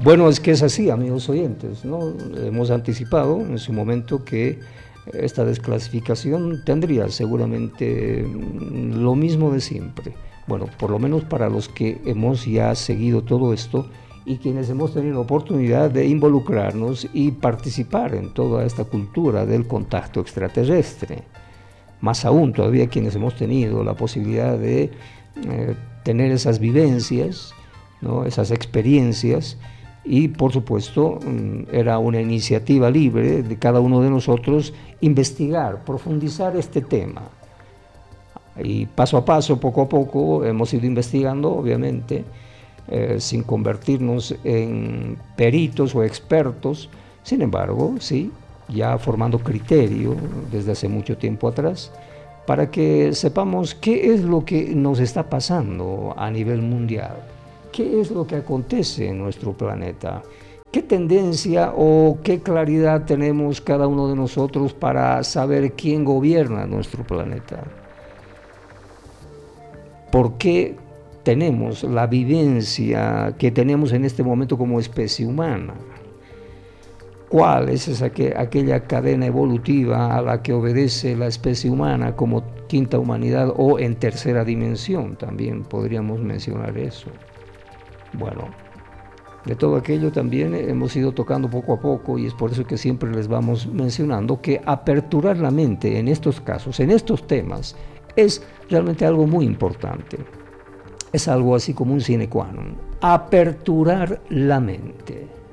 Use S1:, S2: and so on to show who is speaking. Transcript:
S1: Bueno, es que es así, amigos oyentes, ¿no? Hemos anticipado en su momento que esta desclasificación tendría seguramente lo mismo de siempre. Bueno, por lo menos para los que hemos ya seguido todo esto y quienes hemos tenido la oportunidad de involucrarnos y participar en toda esta cultura del contacto extraterrestre. Más aún todavía quienes hemos tenido la posibilidad de tener esas vivencias, ¿no? Esas experiencias, y por supuesto era una iniciativa libre de cada uno de nosotros investigar, profundizar este tema. Y paso a paso, poco a poco, hemos ido investigando, obviamente, sin convertirnos en peritos o expertos, sin embargo, sí, ya formando criterio desde hace mucho tiempo atrás, para que sepamos qué es lo que nos está pasando a nivel mundial, qué es lo que acontece en nuestro planeta, qué tendencia o qué claridad tenemos cada uno de nosotros para saber quién gobierna nuestro planeta. ¿Por qué tenemos la vivencia que tenemos en este momento como especie humana? ¿Cuál es aquella cadena evolutiva a la que obedece la especie humana como quinta humanidad o en tercera dimensión? También podríamos mencionar eso. Bueno, de todo aquello también hemos ido tocando poco a poco, y es por eso que siempre les vamos mencionando que aperturar la mente en estos casos, en estos temas, es realmente algo muy importante. Es algo así como un sine qua non. Aperturar la mente.